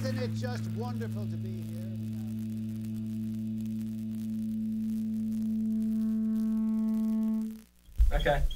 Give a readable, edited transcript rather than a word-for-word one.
Isn't it just wonderful to be here? Okay.